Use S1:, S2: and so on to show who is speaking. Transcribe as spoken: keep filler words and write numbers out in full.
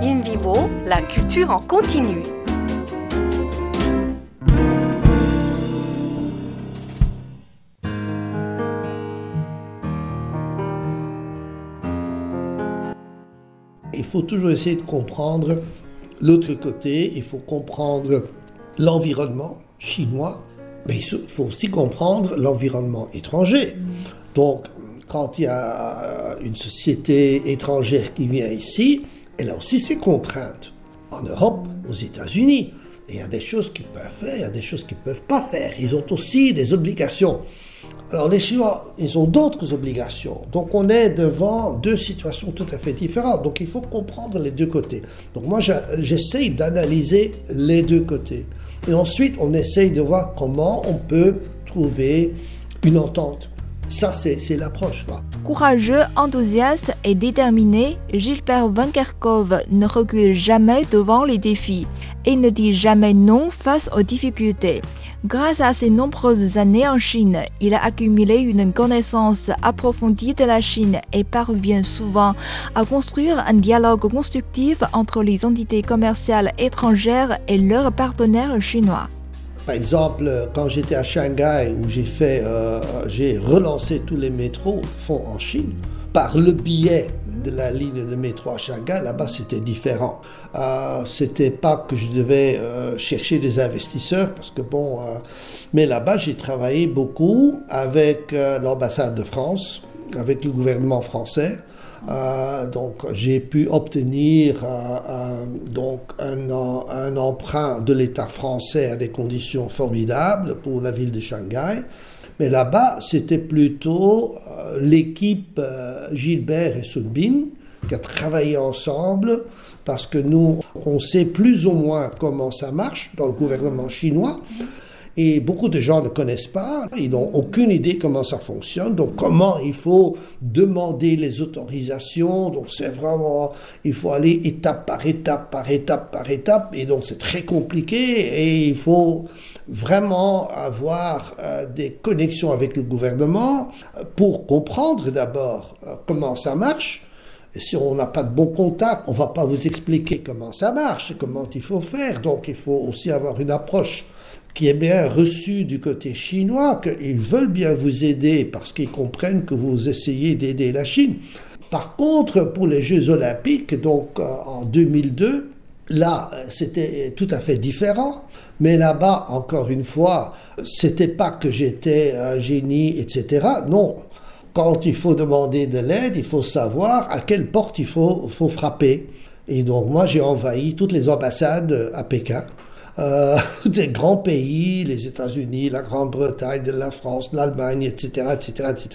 S1: In Vivo, la culture en continu.
S2: Il faut toujours essayer de comprendre l'autre côté, il faut comprendre l'environnement chinois, mais il faut aussi comprendre l'environnement étranger. Donc, quand il y a une société étrangère qui vient ici, elle a aussi ses contraintes. En Europe, aux États-Unis, il y a des choses qu'ils peuvent faire, il y a des choses qu'ils ne peuvent pas faire. Ils ont aussi des obligations. Alors les Chinois, ils ont d'autres obligations. Donc on est devant deux situations tout à fait différentes. Donc il faut comprendre les deux côtés. Donc moi, j'essaye d'analyser les deux côtés. Et ensuite, on essaye de voir comment on peut trouver une entente. Ça, c'est, c'est l'approche, quoi.
S3: Courageux, enthousiaste et déterminé, Gilbert Van Kerkhove ne recule jamais devant les défis et ne dit jamais non face aux difficultés. Grâce à ses nombreuses années en Chine, il a accumulé une connaissance approfondie de la Chine et parvient souvent à construire un dialogue constructif entre les entités commerciales étrangères et leurs partenaires chinois.
S2: Par exemple, quand j'étais à Shanghai, où j'ai fait, euh, j'ai relancé tous les métros font en Chine, par le biais de la ligne de métro à Shanghai, là-bas c'était différent. Euh, c'était pas que je devais euh, chercher des investisseurs, parce que bon, euh, mais là-bas j'ai travaillé beaucoup avec euh, l'ambassade de France, avec le gouvernement français. Euh, donc j'ai pu obtenir euh, euh, donc un, un emprunt de l'État français à des conditions formidables pour la ville de Shanghai. Mais là-bas, c'était plutôt euh, l'équipe euh, Gilbert et Sun Bin qui a travaillé ensemble parce que nous, on sait plus ou moins comment ça marche dans le gouvernement chinois. Et beaucoup de gens ne connaissent pas, ils n'ont aucune idée comment ça fonctionne, donc comment il faut demander les autorisations, donc c'est vraiment, il faut aller étape par étape, par étape, par étape, et donc c'est très compliqué, et il faut vraiment avoir euh, des connexions avec le gouvernement pour comprendre d'abord euh, comment ça marche. Et si on n'a pas de bon contact, on ne va pas vous expliquer comment ça marche, comment il faut faire, donc il faut aussi avoir une approche qui est bien reçu du côté chinois, qu'ils veulent bien vous aider parce qu'ils comprennent que vous essayez d'aider la Chine. Par contre, pour les Jeux Olympiques, donc euh, en deux mille deux, là, c'était tout à fait différent. Mais là-bas, encore une fois, c'était pas que j'étais un génie, et cetera. Non. Quand il faut demander de l'aide, il faut savoir à quelle porte il faut, faut frapper. Et donc, moi, j'ai envahi toutes les ambassades à Pékin. Euh, des grands pays, les États-Unis, la Grande-Bretagne, la France, l'Allemagne, et cetera, et cetera, et cetera.